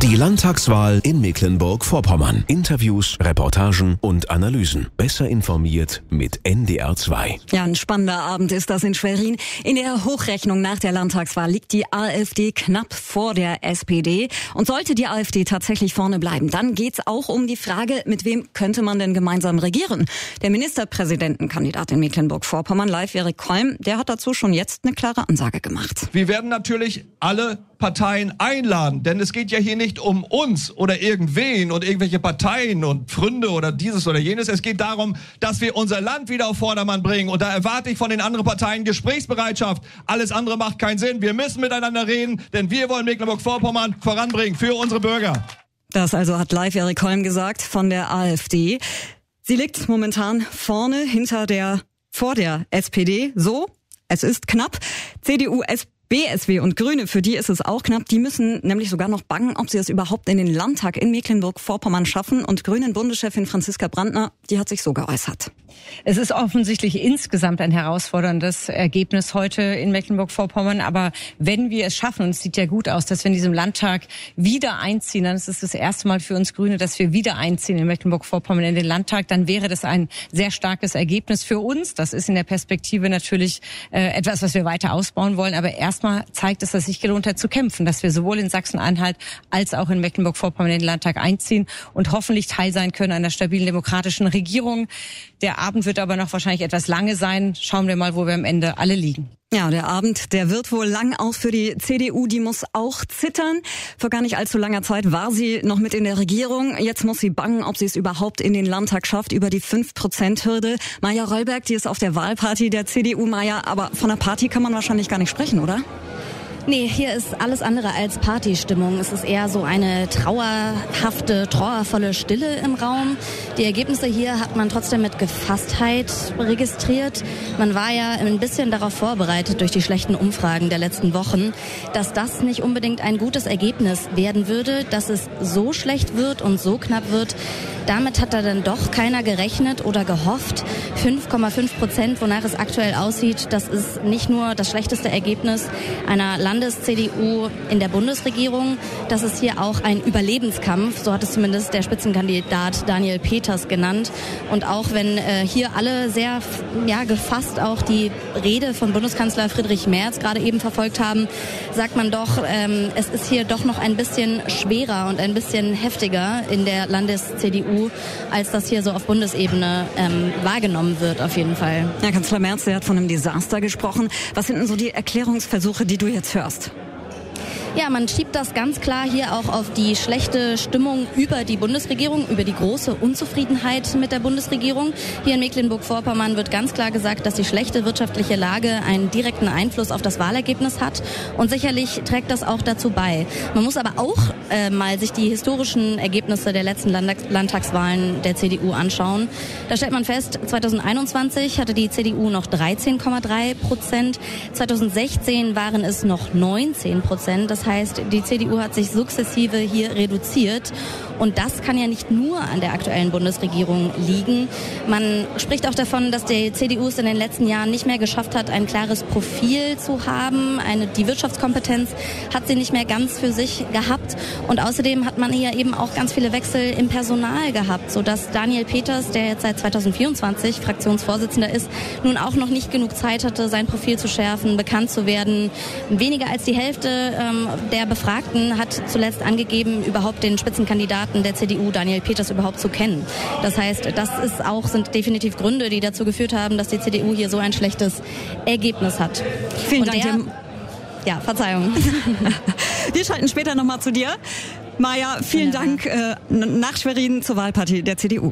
Die Landtagswahl in Mecklenburg-Vorpommern. Interviews, Reportagen und Analysen. Besser informiert mit NDR 2. Ja, ein spannender Abend ist das in Schwerin. In der Hochrechnung nach der Landtagswahl liegt die AfD knapp vor der SPD. Und sollte die AfD tatsächlich vorne bleiben, dann geht's auch um die Frage, mit wem könnte man denn gemeinsam regieren? Der Ministerpräsidentenkandidat in Mecklenburg-Vorpommern, Leif-Erik Kolm, der hat dazu schon jetzt eine klare Ansage gemacht. Wir werden natürlich alle Parteien einladen, denn es geht ja hier nicht um uns oder irgendwen und irgendwelche Parteien und Freunde oder dieses oder jenes. Es geht darum, dass wir unser Land wieder auf Vordermann bringen, und da erwarte ich von den anderen Parteien Gesprächsbereitschaft. Alles andere macht keinen Sinn. Wir müssen miteinander reden, denn wir wollen Mecklenburg-Vorpommern voranbringen für unsere Bürger. Das also hat Leif-Erik Kolm gesagt von der AfD. Sie liegt momentan vorne vor der SPD. So, es ist knapp. CDU, BSW und Grüne, für die ist es auch knapp. Die müssen nämlich sogar noch bangen, ob sie es überhaupt in den Landtag in Mecklenburg-Vorpommern schaffen. Und Grünen-Bundeschefin Franziska Brandner, die hat sich so geäußert. Es ist offensichtlich insgesamt ein herausforderndes Ergebnis heute in Mecklenburg-Vorpommern. Aber wenn wir es schaffen, und es sieht ja gut aus, dass wir in diesem Landtag wieder einziehen, dann ist es das erste Mal für uns Grüne, dass wir wieder einziehen in Mecklenburg-Vorpommern in den Landtag, dann wäre das ein sehr starkes Ergebnis für uns. Das ist in der Perspektive natürlich etwas, was wir weiter ausbauen wollen. Aber erstmal zeigt es, dass es sich gelohnt hat zu kämpfen, dass wir sowohl in Sachsen-Anhalt als auch in Mecklenburg-Vorpommern in den Landtag einziehen und hoffentlich Teil sein können einer stabilen demokratischen Regierung. Der Abend wird aber noch wahrscheinlich etwas lange sein. Schauen wir mal, wo wir am Ende alle liegen. Ja, der Abend, der wird wohl lang auch für die CDU. Die muss auch zittern. Vor gar nicht allzu langer Zeit war sie noch mit in der Regierung. Jetzt muss sie bangen, ob sie es überhaupt in den Landtag schafft, über die 5%-Hürde. Maja Röllberg, die ist auf der Wahlparty der CDU. Maja, aber von einer Party kann man wahrscheinlich gar nicht sprechen, oder? Nee, hier ist alles andere als Partystimmung. Es ist eher so eine trauervolle Stille im Raum. Die Ergebnisse hier hat man trotzdem mit Gefasstheit registriert. Man war ja ein bisschen darauf vorbereitet durch die schlechten Umfragen der letzten Wochen, dass das nicht unbedingt ein gutes Ergebnis werden würde, dass es so schlecht wird und so knapp wird. Damit hat da dann doch keiner gerechnet oder gehofft. 5,5%, wonach es aktuell aussieht, das ist nicht nur das schlechteste Ergebnis einer Landes-CDU in der Bundesregierung. Das ist hier auch ein Überlebenskampf, so hat es zumindest der Spitzenkandidat Daniel Peters genannt. Und auch wenn hier alle sehr gefasst auch die Rede von Bundeskanzler Friedrich Merz gerade eben verfolgt haben, sagt man doch, es ist hier doch noch ein bisschen schwerer und ein bisschen heftiger in der Landes-CDU, als das hier so auf Bundesebene wahrgenommen wird, auf jeden Fall. Ja, Kanzler Merz, der hat von einem Desaster gesprochen. Was sind denn so die Erklärungsversuche, die du jetzt hörst? Ja, man schiebt das ganz klar hier auch auf die schlechte Stimmung über die Bundesregierung, über die große Unzufriedenheit mit der Bundesregierung. Hier in Mecklenburg-Vorpommern wird ganz klar gesagt, dass die schlechte wirtschaftliche Lage einen direkten Einfluss auf das Wahlergebnis hat. Und sicherlich trägt das auch dazu bei. Man muss aber auch mal sich die historischen Ergebnisse der letzten Landtagswahlen der CDU anschauen. Da stellt man fest, 2021 hatte die CDU noch 13,3%. 2016 waren es noch 19%. Das heißt, die CDU hat sich sukzessive hier reduziert. Und das kann ja nicht nur an der aktuellen Bundesregierung liegen. Man spricht auch davon, dass die CDU es in den letzten Jahren nicht mehr geschafft hat, ein klares Profil zu haben. Die Wirtschaftskompetenz hat sie nicht mehr ganz für sich gehabt. Und außerdem hat man hier eben auch ganz viele Wechsel im Personal gehabt, sodass Daniel Peters, der jetzt seit 2024 Fraktionsvorsitzender ist, nun auch noch nicht genug Zeit hatte, sein Profil zu schärfen, bekannt zu werden. Weniger als die Hälfte der Befragten hat zuletzt angegeben, überhaupt den Spitzenkandidaten der CDU, Daniel Peters, überhaupt zu kennen. Das heißt, sind definitiv Gründe, die dazu geführt haben, dass die CDU hier so ein schlechtes Ergebnis hat. Vielen Dank. Ja, Verzeihung. Wir schalten später nochmal zu dir. Maja, vielen Dank nach Schwerin zur Wahlparty der CDU.